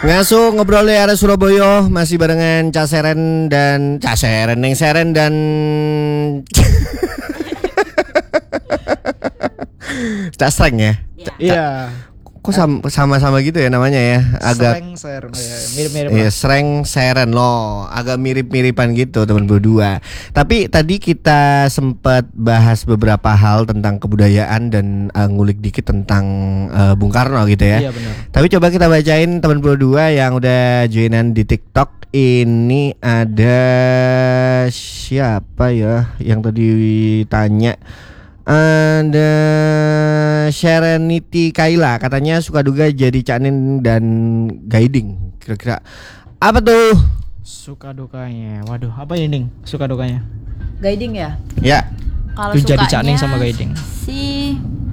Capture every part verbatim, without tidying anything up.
Ngasu ngobrol di area Surabaya masih barengan Caseren dan Caseren Neng Seren dan Casreng ya. Iya. Kok sama sama gitu ya namanya ya? Agak Sreng Seren ya, mirip-mirip. Iya, Sreng Seren loh, agak mirip-miripan gitu teman berdua. Tapi tadi kita sempat bahas beberapa hal tentang kebudayaan dan uh, ngulik dikit tentang uh, Bung Karno gitu ya. Iya benar. Tapi coba kita bacain teman berdua yang udah joinan di TikTok. Ini ada siapa ya yang tadi tanya? Ada Serenity Kaila, katanya suka duga jadi Canin dan guiding. Kira-kira apa tuh? Suka dukanya. Waduh, apa ini Ning? Suka dukanya? Guiding ya? Ya. Kalau Tuh jadi sukanya Canin sama guiding. sih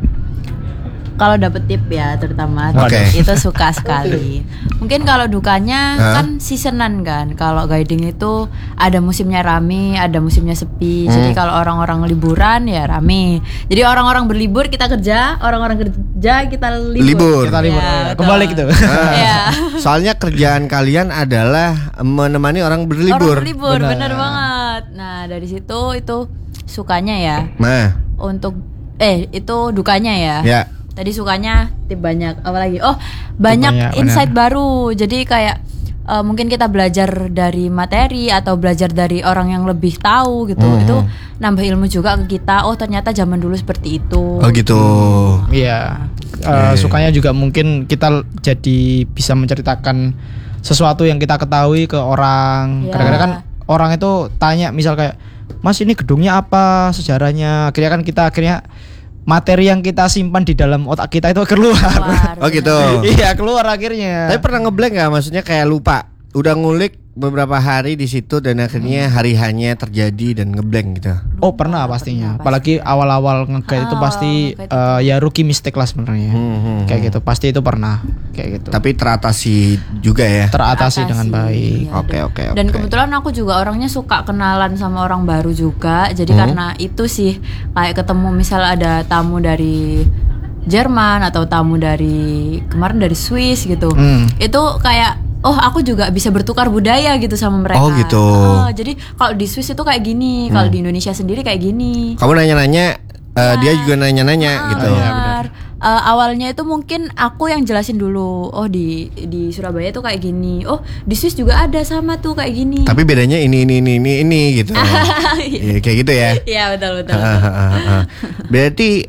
kalau dapet tip ya terutama Okay. itu suka sekali. Mungkin kalau dukanya huh? kan seasonan kan. Kalau guiding itu ada musimnya rame, ada musimnya sepi. Hmm. Jadi kalau orang-orang liburan ya rame. Jadi orang-orang berlibur kita kerja, orang-orang kerja kita libur. Libur. Kita libur. Ya, Ya, kembali gitu. Ah, Ya. Soalnya kerjaan kalian adalah menemani orang berlibur. Orang berlibur, Benar. bener banget. Nah dari situ itu sukanya ya. Nah, Untuk eh itu dukanya ya. ya. Tadi sukanya tip banyak, apalagi oh banyak banyak, insight baru. Jadi kayak uh, mungkin kita belajar dari materi atau belajar dari orang yang lebih tahu gitu. Hmm. Itu nambah ilmu juga ke kita. Oh ternyata zaman dulu seperti itu. Oh gitu. Iya. Iya. Uh, sukanya juga mungkin kita jadi bisa menceritakan sesuatu yang kita ketahui ke orang. Iya. Kadang-kadang kan orang itu tanya misal kayak, "Mas, ini gedungnya apa sejarahnya?" Akhirnya kan kita akhirnya materi yang kita simpan di dalam otak kita itu keluar. Keluar, Oh gitu. Iya, keluar akhirnya. Tapi pernah ngeblank gak? Maksudnya kayak lupa. Udah ngulik beberapa hari di situ dan akhirnya hari hanya terjadi dan ngeblank gitu. Oh, pernah pastinya. pernah, Apalagi awal-awal nge-guide itu Oh, pasti nge-guide uh, ya rookie mistake lah sebenarnya. Hmm, hmm, Kayak hmm. gitu. Pasti itu pernah kayak gitu. Tapi teratasi juga ya. teratasi dengan baik. Iya, Oke, dan- oke, oke. Dan kebetulan aku juga orangnya suka kenalan sama orang baru juga. Jadi Hmm. karena itu sih kayak ketemu misal ada tamu dari Jerman atau tamu dari kemarin dari Swiss gitu. Hmm. Itu kayak oh aku juga bisa bertukar budaya gitu sama mereka. Oh, gitu. Oh, jadi kalau di Swiss itu kayak gini, kalau di Indonesia sendiri kayak gini. Kamu nanya-nanya, eh, dia juga nanya-nanya Ah, gitu. Iya, benar. Eh, awalnya itu mungkin aku yang jelasin dulu. Oh di di Surabaya tuh kayak gini. Oh di Swiss juga ada sama tuh kayak gini. Tapi bedanya ini ini ini ini, ini gitu. Iya, kayak gitu ya. Iya betul betul. Ah, ah, ah, ah. Berarti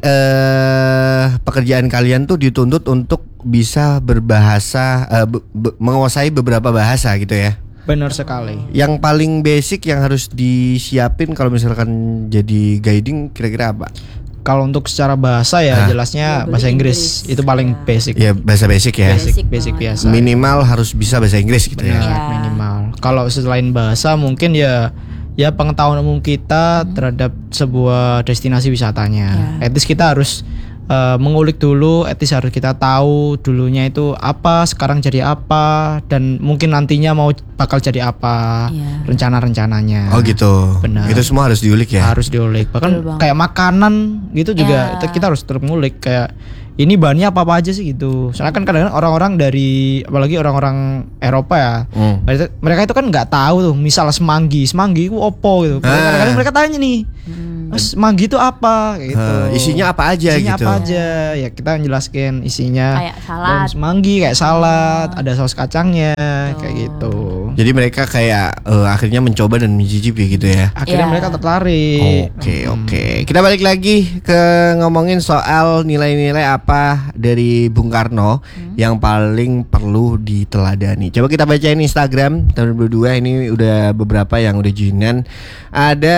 eh, pekerjaan kalian tuh dituntut untuk bisa berbahasa, eh, be- be- menguasai beberapa bahasa gitu ya. Benar sekali. Yang paling basic yang harus disiapin kalau misalkan jadi guiding kira-kira apa? Kalau untuk secara bahasa Ah. ya jelasnya Ya, bahasa boleh Inggris. Inggris. Itu paling Ya. basic. Ya bahasa basic ya. Basic, Basic basic banget. biasa. Minimal harus bisa bahasa Inggris gitu Benar, ya. Ya. minimal. Kalau selain bahasa mungkin ya ya pengetahuan umum kita terhadap sebuah destinasi wisatanya. Ya. At least kita harus uh, mengulik dulu, at least harus kita tahu dulunya itu apa, sekarang jadi apa, dan mungkin nantinya mau bakal jadi apa, Iya. rencana-rencananya. Oh gitu. Benar. Itu semua harus diulik ya. Harus diulik. Betul Bahkan banget. kayak makanan gitu juga Ya. kita harus terus ngulik kayak ini bahannya apa-apa aja sih gitu. Soalnya kan kadang-kadang orang-orang dari apalagi orang-orang Eropa ya. Hmm. Mereka- Mereka itu kan nggak tahu tuh, misal semanggi, semanggi itu opo gitu. Ah. Kadang-kadang mereka tanya nih, Hmm. "Mas, semanggi itu apa?" Kayak gitu. Eh, isinya apa aja Isinya gitu. apa aja? Ya kita jelaskan isinya. Kayak salad. daun semanggi kayak salad, ada saus kacangnya, kayak gitu. Jadi mereka kayak eh, akhirnya mencoba dan mencicipi gitu ya. Akhirnya Iya. mereka tertarik. Oke oke. Kita balik lagi ke ngomongin soal nilai-nilai apa dari Bung Karno yang paling perlu diteladani. Coba kita bacain Instagram tahun berdua ini udah beberapa yang udah joinan. Ada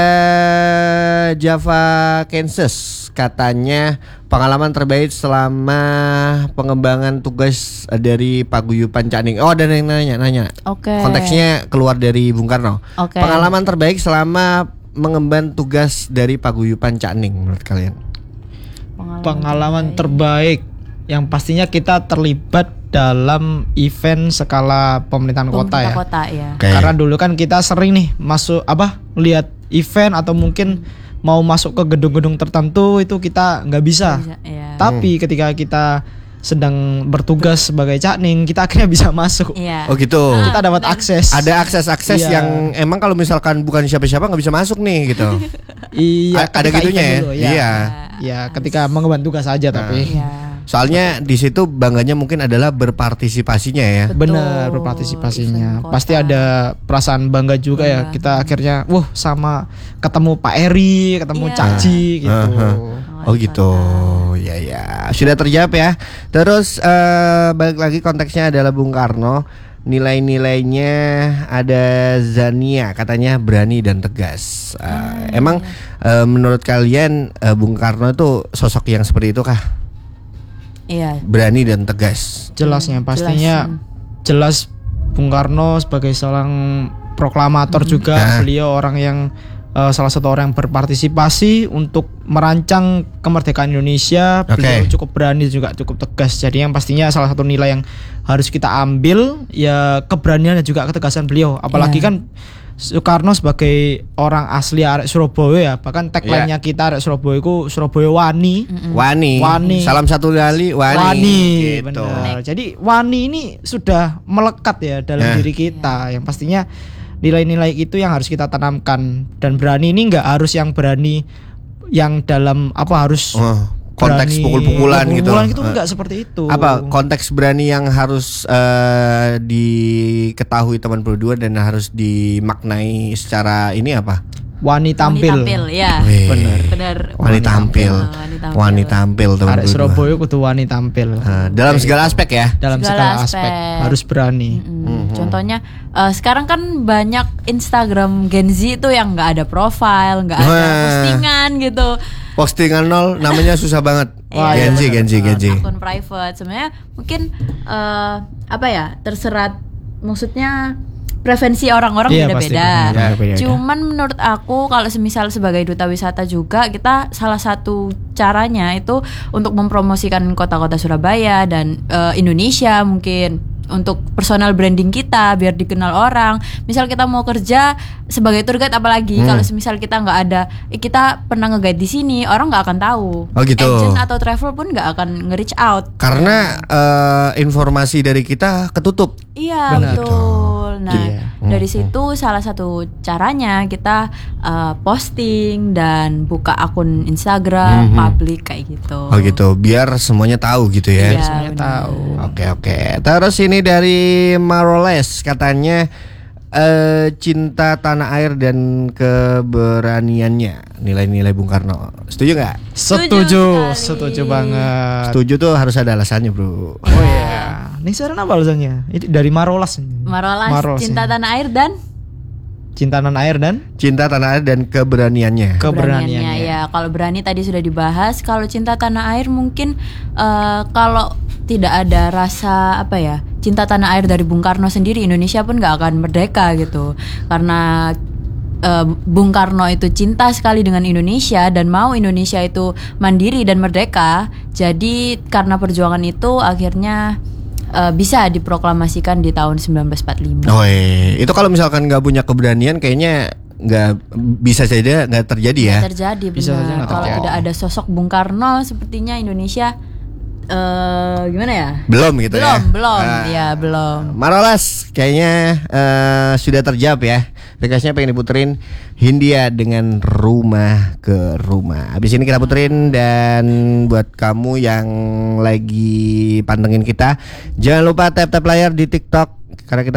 Java Kansas katanya pengalaman terbaik selama pengembangan tugas dari Paguyuban Caning. Oh, ada yang nanya nanya. Oke. Konteksnya keluar dari Bung Karno. Oke. Pengalaman terbaik selama mengemban tugas dari Paguyuban Caning menurut kalian? Pengalaman terbaik yang pastinya kita terlibat dalam event skala pemerintahan kota ya. Kota ya. Oke. Karena dulu kan kita sering nih masuk apa lihat event atau mungkin mau masuk ke gedung-gedung tertentu itu kita nggak bisa. Bisa, ya. Tapi ketika kita sedang bertugas sebagai cakning, kita akhirnya bisa masuk. Iya. Oh gitu. Ah, Kita dapat benar. akses. Ada akses-akses Iya. yang emang kalau misalkan bukan siapa-siapa nggak bisa masuk nih gitu. Iya, A- ada ketika gitunya event ya? dulu, Iya. Ya, ketika mengemban tugas saja tapi. Iya. Soalnya di situ bangganya mungkin adalah berpartisipasinya ya. Betul. Benar, berpartisipasinya. Event kota. Pasti ada perasaan bangga juga ya. Bangga. Kita akhirnya, wah sama ketemu Pak Eri, ketemu Iya. Cak Ji gitu. Aha. Oh gitu, ya ya sudah terjawab ya. Terus eh, balik lagi konteksnya adalah Bung Karno. Nilai-nilainya ada Zania katanya berani dan tegas. Eh, emang eh, menurut kalian eh, Bung Karno itu sosok yang seperti itu kah? Iya. Berani dan tegas. Jelasnya Hmm, pastinya jelas Bung Karno sebagai seorang proklamator juga, Nah. beliau orang yang eh, salah satu orang yang berpartisipasi untuk merancang kemerdekaan Indonesia. Oke. Beliau cukup berani juga cukup tegas. Jadi yang pastinya salah satu nilai yang harus kita ambil ya keberanian dan juga ketegasan beliau. Apalagi Iya. kan Soekarno sebagai orang asli arek Surabaya ya, bahkan tagline-nya kita arek Surabaya itu Surabaya Wani. Wani. Wani. Salam satu kali Wani. Wani, Gitu. benar. Jadi Wani ini sudah melekat ya dalam Nah. diri kita. Yang pastinya nilai-nilai itu yang harus kita tanamkan, dan berani ini nggak harus yang berani yang dalam apa harus Oh, konteks berani- pukul-pukulan gitu. pukul-pukulan gitu Eh, nggak seperti itu. Apa konteks berani yang harus eh, diketahui teman berdua dan harus dimaknai secara ini apa? Wani tampil. Wani tampil, ya. Wih. Benar. Benar. Wani tampil. Ah, wani tampil. Wani tampil teman Arek berdua. Surabaya kudu wani tampil. Eh, dalam segala aspek ya. Dalam Segala segala aspek. aspek. harus berani. Mm, Contohnya eh, sekarang kan banyak Instagram Gen Z itu yang nggak ada profile, nggak ada Wah. postingan gitu. Postingan nol namanya susah banget. Iya, Gen Z, benar. Gen Z, Gen Z. Akun private sebenarnya mungkin eh, apa ya terserat, maksudnya preferensi orang-orang Iya, pasti, beda-beda. benar, beda-beda. Cuman menurut aku kalau semisal sebagai duta wisata juga kita salah satu caranya itu untuk mempromosikan kota-kota Surabaya dan eh, Indonesia mungkin untuk personal branding kita biar dikenal orang. Misal kita mau kerja sebagai tour guide apalagi Hmm. kalau semisal kita nggak ada, eh, kita pernah nge-guide di sini, orang nggak akan tahu. Oh, gitu. Agent atau travel pun nggak akan nge-reach out. Karena eh, informasi dari kita ketutup. Iya Benar. betul. Nah Iya. dari situ salah satu caranya kita uh, posting dan buka akun Instagram Mhm. publik kayak gitu. Oh gitu, biar semuanya tahu gitu ya. Iya, Semuanya benar. tahu. Oke oke. Terus ini dari Maroles katanya eh, cinta tanah air dan keberaniannya, nilai-nilai Bung Karno. Setuju nggak? Setuju, sekali. setuju banget. Setuju tuh harus ada alasannya bro. Oh iya. Ini sekarang apa alasannya? Itu dari Marolas. Marolas, Marolas, cinta ya. tanah air dan Cinta tanah air dan Cinta tanah air dan keberaniannya. keberaniannya. ya. Kalau berani tadi sudah dibahas. Kalau cinta tanah air mungkin eh, kalau tidak ada rasa apa ya cinta tanah air dari Bung Karno sendiri, Indonesia pun nggak akan merdeka gitu. Karena eh, Bung Karno itu cinta sekali dengan Indonesia dan mau Indonesia itu mandiri dan merdeka. Jadi karena perjuangan itu akhirnya eh, bisa diproklamasikan di tahun sembilan belas empat puluh lima. Oh iya. Itu kalau misalkan nggak punya keberanian kayaknya nggak bisa saja nggak terjadi ya. Terjadi Bisa saja benar. nggak Kalau terjadi. tidak ada sosok Bung Karno, sepertinya Indonesia eh gimana ya? Belum gitu belum, ya. belum, Ah. ya belum. Marolas kayaknya eh, sudah terjawab ya. Requestnya pengen diputerin Hindia dengan Rumah ke Rumah. Habis ini kita puterin, dan buat kamu yang lagi pantengin kita, jangan lupa tap-tap layar di TikTok karena kita